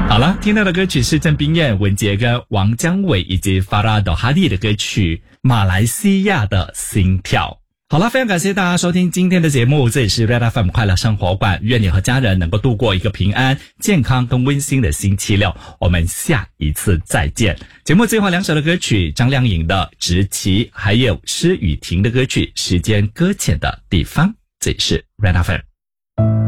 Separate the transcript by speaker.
Speaker 1: 好了，听到的歌曲是郑冰燕、文杰跟王江伟以及法拉朵哈蒂的歌曲《马来西亚的心跳》。好了，非常感谢大家收听今天的节目，这里是 Red FM 快乐生活馆，愿你和家人能够度过一个平安、健康跟温馨的星期六，我们下一次再见。节目最后2首的歌曲，张靓颖的《直旗》，还有施雨婷的歌曲《时间搁浅的地方》，这里是 Red FM。